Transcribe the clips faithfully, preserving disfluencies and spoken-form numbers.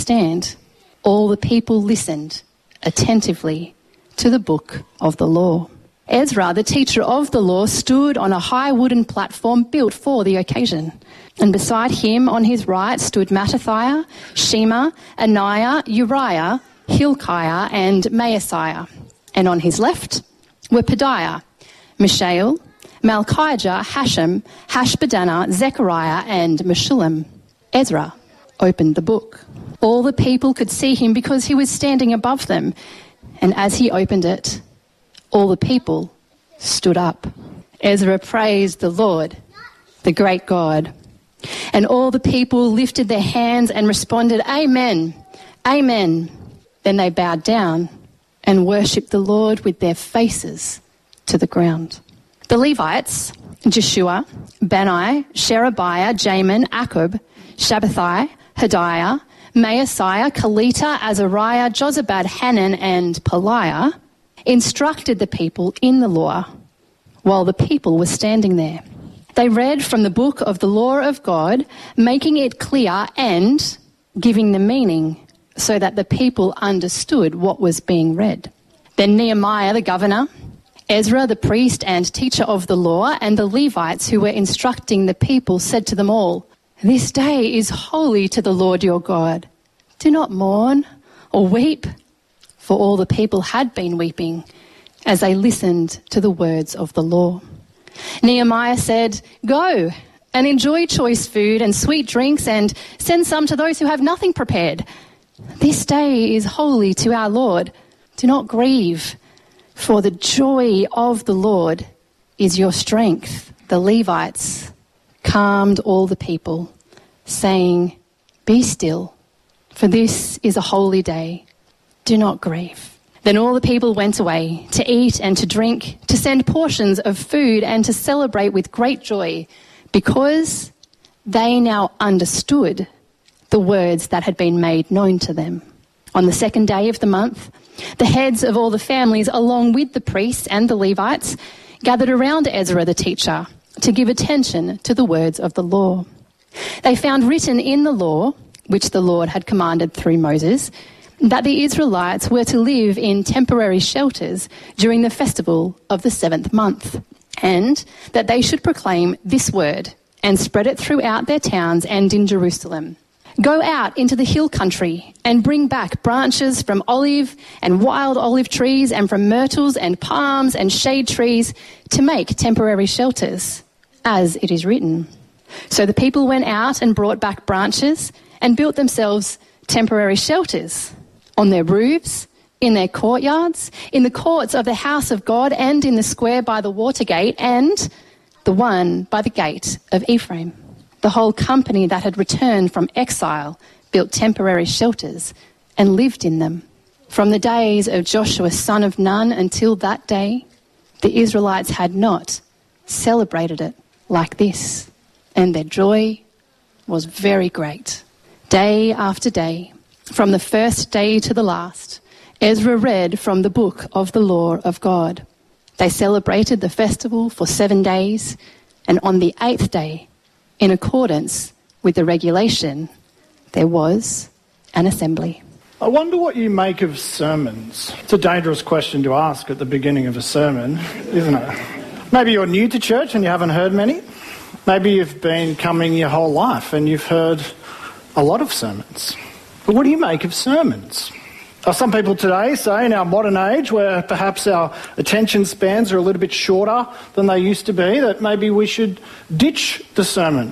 understand. All the people listened attentively to the book of the law. Ezra, the teacher of the law, stood on a high wooden platform built for the occasion. And beside him on his right stood Mattithiah, Shema, Ananiah, Uriah, Hilkiah and Maaseiah. And on his left were Pedaiah, Mishael, Malchijah, Hashem, Hashbaddanah, Zechariah and Meshullam. Ezra opened the book. All the people could see him because he was standing above them. And as he opened it, all the people stood up. Ezra praised the Lord, the great God. And all the people lifted their hands and responded, Amen, Amen. Then they bowed down and worshipped the Lord with their faces to the ground. The Levites, Jeshua, Bani, Sherebiah, Jamin, Akub, Shabbathai, Hodiah, Maaseiah, Kelita, Azariah, Jozabad, Hanan and Peliah, instructed the people in the law while the people were standing there. They read from the book of the law of God, making it clear and giving the meaning so that the people understood what was being read. Then Nehemiah the governor, Ezra the priest and teacher of the law, and the Levites who were instructing the people said to them all, This day is holy to the Lord your God. Do not mourn or weep. For all the people had been weeping as they listened to the words of the law. Nehemiah said, Go and enjoy choice food and sweet drinks and send some to those who have nothing prepared. This day is holy to our Lord. Do not grieve, for the joy of the Lord is your strength. The Levites calmed all the people, saying, Be still, for this is a holy day. Do not grieve. Then all the people went away to eat and to drink, to send portions of food and to celebrate with great joy, because they now understood the words that had been made known to them. On the second day of the month, the heads of all the families, along with the priests and the Levites, gathered around Ezra the teacher to give attention to the words of the law. They found written in the law, which the Lord had commanded through Moses, that the Israelites were to live in temporary shelters during the festival of the seventh month, and that they should proclaim this word and spread it throughout their towns and in Jerusalem. Go out into the hill country and bring back branches from olive and wild olive trees and from myrtles and palms and shade trees to make temporary shelters, as it is written. So the people went out and brought back branches and built themselves temporary shelters on their roofs, in their courtyards, in the courts of the house of God, and in the square by the water gate, and the one by the gate of Ephraim. The whole company that had returned from exile built temporary shelters and lived in them. From the days of Joshua son of Nun until that day, the Israelites had not celebrated it like this, and their joy was very great. Day after day, from the first day to the last, Ezra read from the book of the law of God. They celebrated the festival for seven days, and on the eighth day, in accordance with the regulation, there was an assembly. I wonder what you make of sermons. It's a dangerous question to ask at the beginning of a sermon, isn't it? Maybe you're new to church and you haven't heard many. Maybe you've been coming your whole life and you've heard a lot of sermons. But what do you make of sermons? Uh, some people today say in our modern age, where perhaps our attention spans are a little bit shorter than they used to be, that maybe we should ditch the sermon.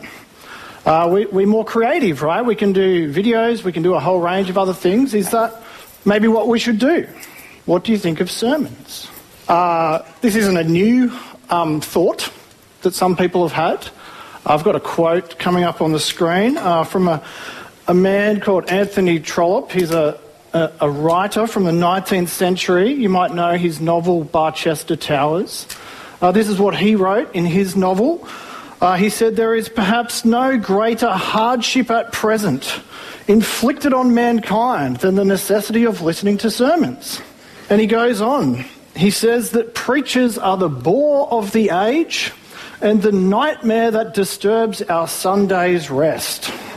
Uh, we, we're more creative, right? We can do videos, we can do a whole range of other things. Is that maybe what we should do? What do you think of sermons? Uh, this isn't a new um, thought that some people have had. I've got a quote coming up on the screen uh, from a, a man called Anthony Trollope. He's a A, a writer from the nineteenth century. You might know his novel Barchester Towers. Uh, this is what he wrote in his novel. Uh, he said, "There is perhaps no greater hardship at present inflicted on mankind than the necessity of listening to sermons." And he goes on. He says that preachers are the bore of the age and the nightmare that disturbs our Sunday's rest.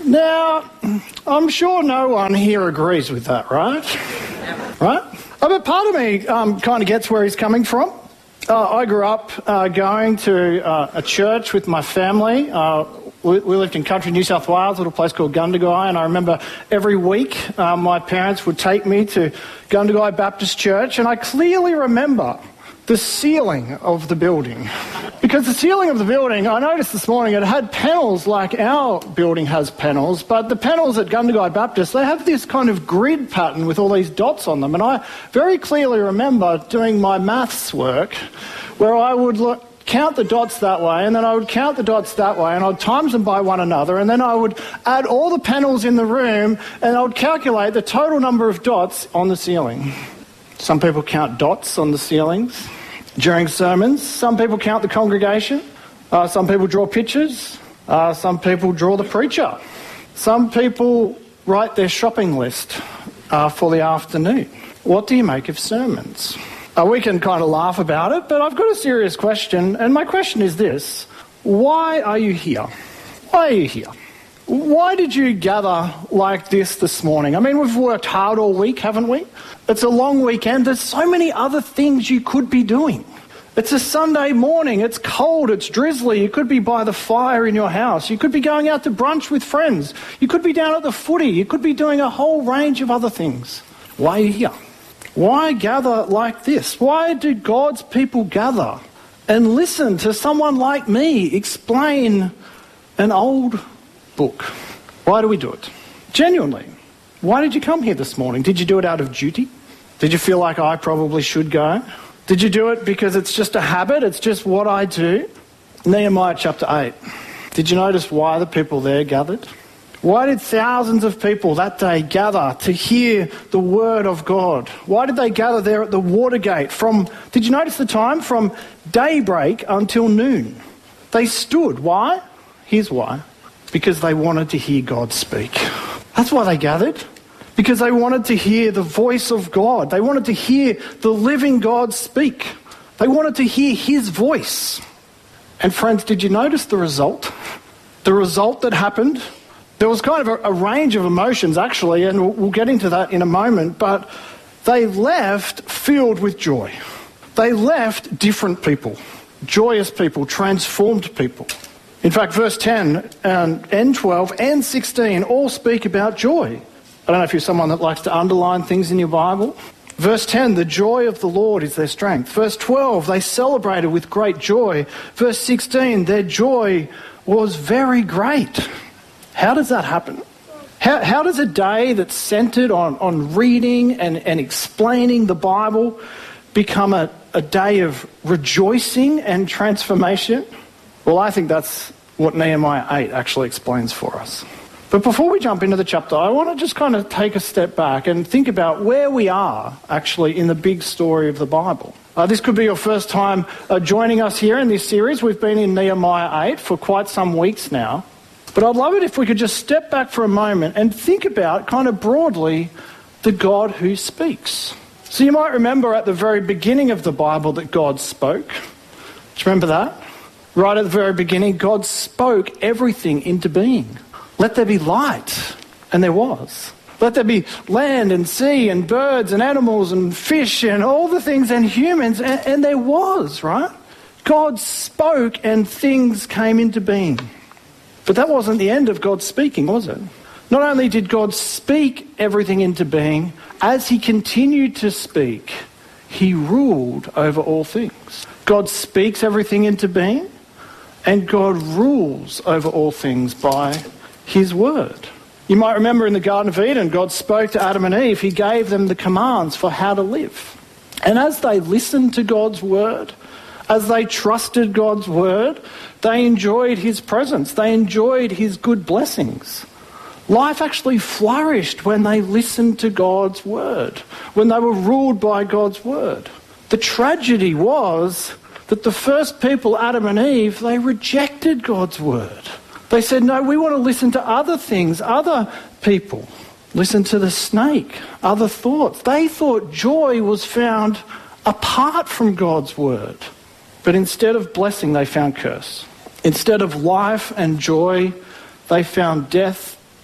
Now, I'm sure no one here agrees with that, right? Right? Oh, but part of me um, kind of gets where he's coming from. Uh, I grew up uh, going to uh, a church with my family. Uh, we, we lived in country New South Wales, a little place called Gundagai, and I remember every week uh, my parents would take me to Gundagai Baptist Church, and I clearly remember the ceiling of the building. Because the ceiling of the building, I noticed this morning, it had panels like our building has panels, but the panels at Gundagai Baptist, they have this kind of grid pattern with all these dots on them. And I very clearly remember doing my maths work where I would look, count the dots that way, and then I would count the dots that way, and I'd times them by one another, and then I would add all the panels in the room, and I would calculate the total number of dots on the ceiling. Some people count dots on the ceilings during sermons. Some people count the congregation. Uh, some people draw pictures. Uh, some people draw the preacher. Some people write their shopping list uh, for the afternoon. What do you make of sermons? Uh, we can kind of laugh about it, but I've got a serious question, and my question is this. Why are you here? Why are you here? Why did you gather like this this morning? I mean, we've worked hard all week, haven't we? It's a long weekend. There's so many other things you could be doing. It's a Sunday morning. It's cold. It's drizzly. You could be by the fire in your house. You could be going out to brunch with friends. You could be down at the footy. You could be doing a whole range of other things. Why are you here? Why gather like this? Why do God's people gather and listen to someone like me explain an old book? Why do we do it? Genuinely. Why did you come here this morning? Did you do it out of duty? Did you feel like I probably should go? Did you do it because it's just a habit? It's just what I do? Nehemiah chapter eight. Did you notice why the people there gathered? Why did thousands of people that day gather to hear the word of God? Why did they gather there at the Watergate from, did you notice the time? From daybreak until noon. They stood. Why? Here's why. Because they wanted to hear God speak. That's why they gathered. Because they wanted to hear the voice of God. They wanted to hear the living God speak. They wanted to hear his voice. And friends, did you notice the result? The result that happened? There was kind of a, a range of emotions, actually, and we'll, we'll get into that in a moment, but they left filled with joy. They left different people, joyous people, transformed people. In fact, verse ten and, and twelve and sixteen all speak about joy. I don't know if you're someone that likes to underline things in your Bible. Verse ten, the joy of the Lord is their strength. Verse twelve, they celebrated with great joy. Verse sixteen, their joy was very great. How does that happen? How, how does a day that's centred on, on reading and, and explaining the Bible become a, a day of rejoicing and transformation? Well, I think that's what Nehemiah eight actually explains for us. But before we jump into the chapter, I want to just kind of take a step back and think about where we are actually in the big story of the Bible. Uh, this could be your first time uh, joining us here in this series. We've been in Nehemiah eight for quite some weeks now. But I'd love it if we could just step back for a moment and think about, kind of broadly, the God who speaks. So you might remember at the very beginning of the Bible that God spoke. Do you remember that? Right at the very beginning, God spoke everything into being. Let there be light, and there was. Let there be land and sea and birds and animals and fish and all the things and humans, and, and there was, right? God spoke and things came into being. But that wasn't the end of God speaking, was it? Not only did God speak everything into being, as he continued to speak, he ruled over all things. God speaks everything into being, and God rules over all things by his word. You might remember in the Garden of Eden, God spoke to Adam and Eve. He gave them the commands for how to live. And as they listened to God's word, as they trusted God's word, they enjoyed his presence. They enjoyed his good blessings. Life actually flourished when they listened to God's word, when they were ruled by God's word. The tragedy was that the first people, Adam and Eve, they rejected God's word. They said, no, we want to listen to other things, other people. Listen to the snake, other thoughts. They thought joy was found apart from God's word. But instead of blessing, they found curse. Instead of life and joy, they found death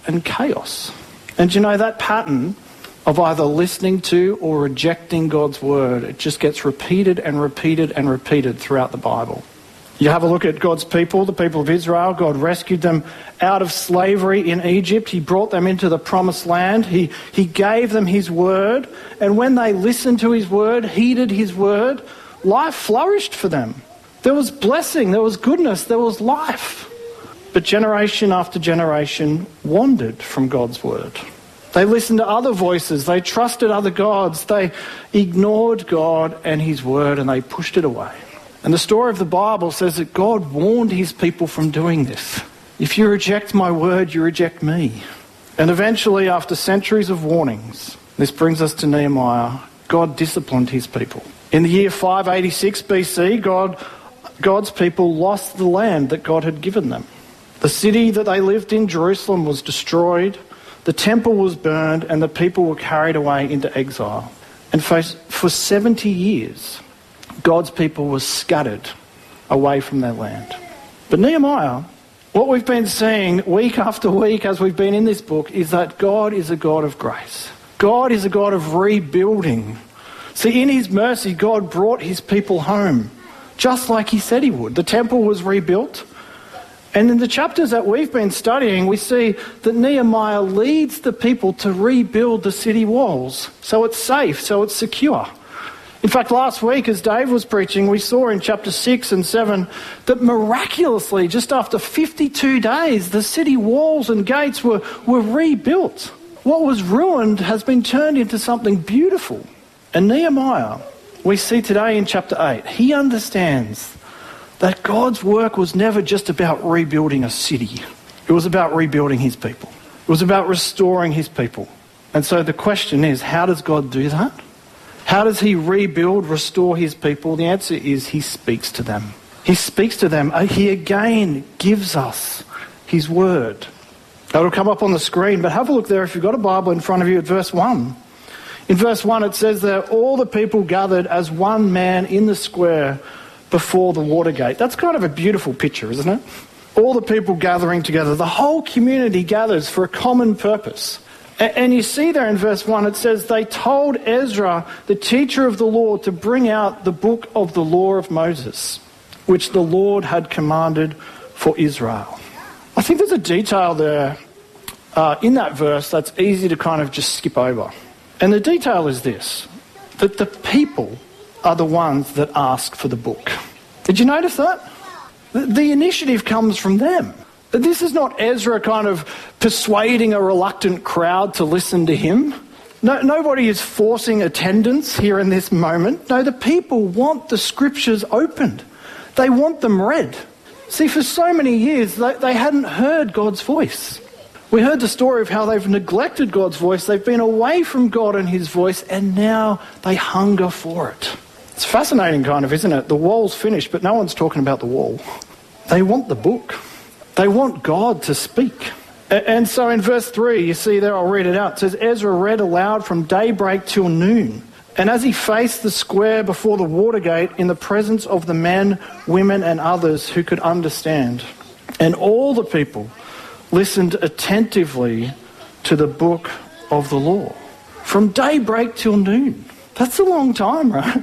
and chaos. And you know, that pattern of either listening to or rejecting God's word, it just gets repeated and repeated and repeated throughout the Bible. You have a look at God's people, the people of Israel. God rescued them out of slavery in Egypt. He brought them into the promised land. He, he gave them his word. And when they listened to his word, heeded his word, life flourished for them. There was blessing, there was goodness, there was life. But generation after generation wandered from God's word. They listened to other voices. They trusted other gods. They ignored God and his word, and they pushed it away. And the story of the Bible says that God warned his people from doing this. If you reject my word, you reject me. And eventually, after centuries of warnings, this brings us to Nehemiah, God disciplined his people. In the year five eighty-six B C, God, God's people lost the land that God had given them. The city that they lived in, Jerusalem, was destroyed. The temple was burned, and the people were carried away into exile. And for, for seventy years, God's people were scattered away from their land. But Nehemiah, what we've been seeing week after week as we've been in this book is that God is a God of grace. God is a God of rebuilding. See, in his mercy, God brought his people home, just like he said he would. The temple was rebuilt. And in the chapters that we've been studying, we see that Nehemiah leads the people to rebuild the city walls so it's safe, so it's secure. In fact, last week as Dave was preaching, we saw in chapter six and seven that miraculously, just after fifty-two days, the city walls and gates were, were rebuilt. What was ruined has been turned into something beautiful. And Nehemiah, we see today in chapter eight, he understands that God's work was never just about rebuilding a city. It was about rebuilding his people. It was about restoring his people. And so the question is, how does God do that? How does he rebuild, restore his people? The answer is he speaks to them. He speaks to them. He again gives us his word. It'll come up on the screen, but have a look there if you've got a Bible in front of you at verse one. In verse one it says that all the people gathered as one man in the square before the water gate. That's kind of a beautiful picture, isn't it? All the people gathering together. The whole community gathers for a common purpose. And you see there in verse one, it says, they told Ezra, the teacher of the law, to bring out the book of the law of Moses, which the Lord had commanded for Israel. I think there's a detail there uh, in that verse that's easy to kind of just skip over. And the detail is this, that the people are the ones that ask for the book. Did you notice that? The, the initiative comes from them. This is not Ezra kind of persuading a reluctant crowd to listen to him. No, nobody is forcing attendance here in this moment. No, the people want the scriptures opened. They want them read. See, for so many years, they, they hadn't heard God's voice. We heard the story of how they've neglected God's voice. They've been away from God and his voice, and now they hunger for it. It's fascinating kind of, isn't it? The wall's finished, but no one's talking about the wall. They want the book. They want God to speak. And so in verse three, you see there, I'll read it out. It says, Ezra read aloud from daybreak till noon. And as he faced the square before the water gate in the presence of the men, women and others who could understand. And all the people listened attentively to the book of the law. From daybreak till noon. That's a long time, right?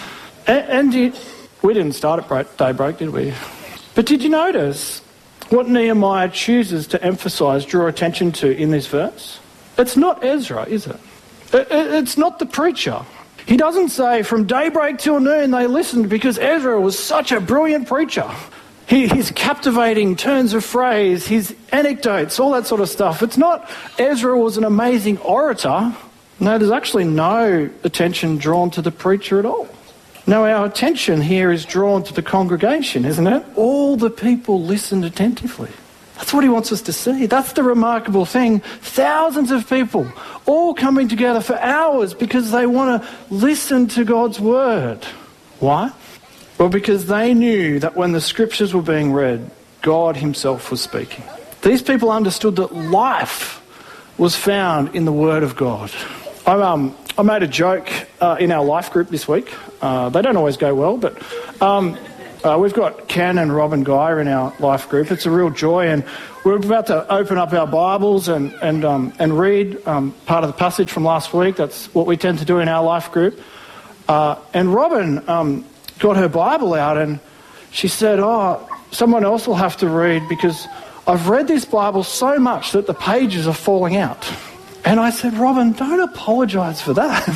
and and you, we didn't start at daybreak, did we? But did you notice what Nehemiah chooses to emphasise, draw attention to in this verse? It's not Ezra, is it? It's not the preacher. He doesn't say from daybreak till noon they listened because Ezra was such a brilliant preacher. He, his captivating turns of phrase, his anecdotes, all that sort of stuff. It's not Ezra was an amazing orator. No, there's actually no attention drawn to the preacher at all. No, our attention here is drawn to the congregation, isn't it? All the people listened attentively. That's what he wants us to see. That's the remarkable thing. Thousands of people all coming together for hours because they want to listen to God's word. Why? Well, because they knew that when the scriptures were being read, God himself was speaking. These people understood that life was found in the word of God. I, um, I made a joke uh, in our life group this week. Uh, they don't always go well, but um, Uh, we've got Ken and Rob and Guy in our life group. It's a real joy, and we're about to open up our Bibles and and um, and read um, part of the passage from last week. That's what we tend to do in our life group. Uh, and Robin um, got her Bible out, and she said, "Oh, someone else will have to read because I've read this Bible so much that the pages are falling out." And I said, "Robin, don't apologise for that."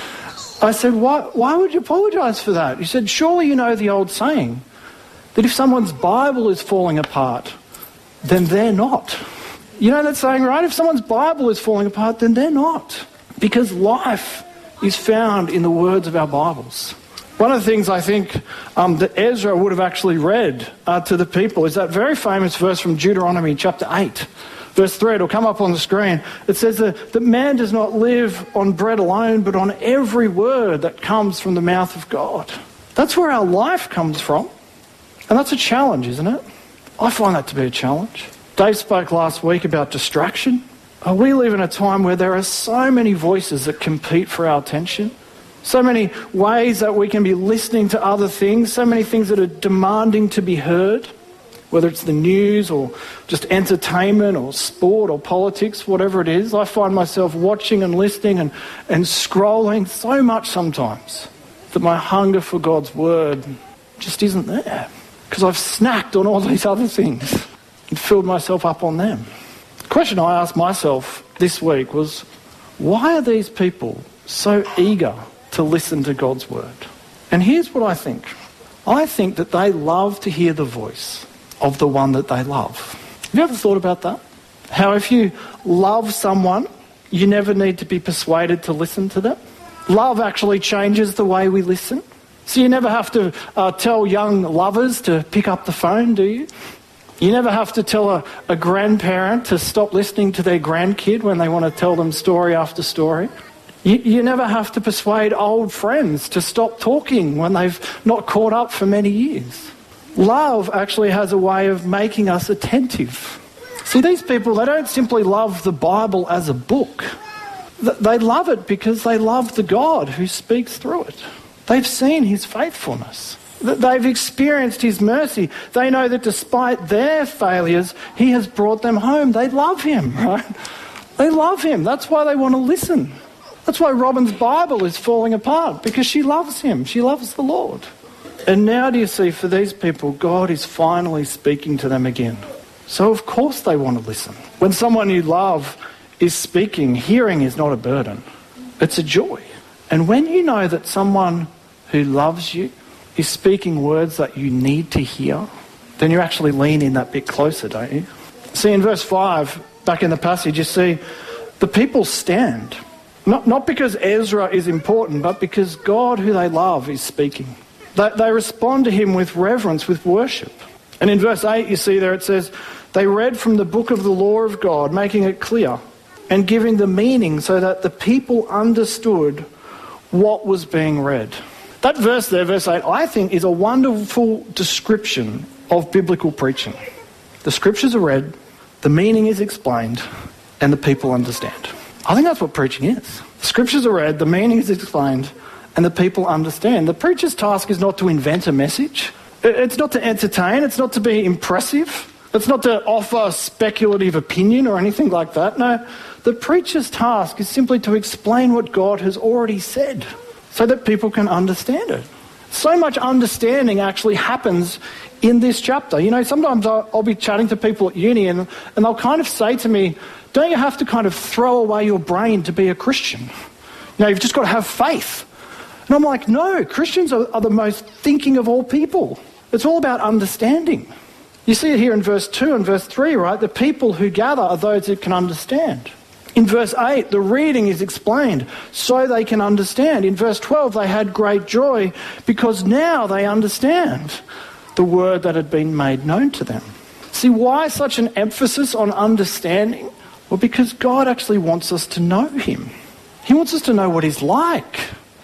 I said, why, why would you apologise for that? He said, "Surely you know the old saying that if someone's Bible is falling apart, then they're not." You know that saying, right? If someone's Bible is falling apart, then they're not. Because life is found in the words of our Bibles. One of the things I think um, that Ezra would have actually read uh, to the people is that very famous verse from Deuteronomy chapter eight. Verse three, it'll come up on the screen. It says that, that man does not live on bread alone, but on every word that comes from the mouth of God. That's where our life comes from. And that's a challenge, isn't it? I find that to be a challenge. Dave spoke last week about distraction. Uh, we live in a time where there are so many voices that compete for our attention. So many ways that we can be listening to other things. So many things that are demanding to be heard. Whether it's the news or just entertainment or sport or politics, whatever it is, I find myself watching and listening and, and scrolling so much sometimes that my hunger for God's word just isn't there because I've snacked on all these other things and filled myself up on them. The question I asked myself this week was, why are these people so eager to listen to God's word? And here's what I think. I think that they love to hear the voice of the one that they love. Have you ever thought about that? How if you love someone, you never need to be persuaded to listen to them. Love actually changes the way we listen. So you never have to uh, tell young lovers to pick up the phone, do you? You never have to tell a, a grandparent to stop listening to their grandkid when they want to tell them story after story. You, you never have to persuade old friends to stop talking when they've not caught up for many years. Love actually has a way of making us attentive. See, these people, they don't simply love the Bible as a book. They love it because they love the God who speaks through it. They've seen his faithfulness. They've experienced his mercy. They know that despite their failures, he has brought them home. They love him, right? They love him. That's why they want to listen. That's why Robin's Bible is falling apart, because she loves him. She loves the Lord. And now, do you see, for these people, God is finally speaking to them again. So of course they want to listen. When someone you love is speaking, hearing is not a burden. It's a joy. And when you know that someone who loves you is speaking words that you need to hear, then you actually lean in that bit closer, don't you? See, in verse five, back in the passage, you see the people stand. Not, not because Ezra is important, but because God, who they love, is speaking. They, they respond to him with reverence, with worship. And in verse eight, you see there it says, they read from the book of the law of God, making it clear and giving the meaning so that the people understood what was being read. That verse there, verse eight, I think is a wonderful description of biblical preaching. The scriptures are read, the meaning is explained, and the people understand. I think that's what preaching is. The scriptures are read, the meaning is explained, and the people understand. The preacher's task is not to invent a message. It's not to entertain. It's not to be impressive. It's not to offer speculative opinion or anything like that. No, the preacher's task is simply to explain what God has already said so that people can understand it. So much understanding actually happens in this chapter. You know, sometimes I'll, I'll be chatting to people at uni and, and they'll kind of say to me, don't you have to kind of throw away your brain to be a Christian? You know, you've just got to have faith. And I'm like, no, Christians are, are the most thinking of all people. It's all about understanding. You see it here in verse two and verse three, right? The people who gather are those who can understand. In verse eight, the reading is explained so they can understand. In verse twelve, they had great joy because now they understand the word that had been made known to them. See, why such an emphasis on understanding? Well, because God actually wants us to know him. He wants us to know what he's like,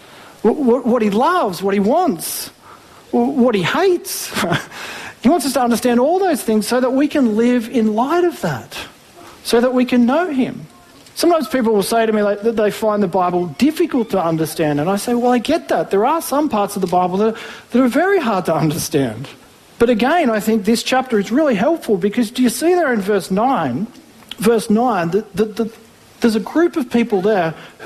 what, what he loves, what he wants, what he hates. He wants us to understand all those things so that we can live in light of that, so that we can know him. Sometimes people will say to me like, that they find the Bible difficult to understand. And I say, well, I get that. There are some parts of the Bible that, that are very hard to understand. But again, I think this chapter is really helpful because do you see there in verse nine, verse nine, that, that, that there's a group of people there who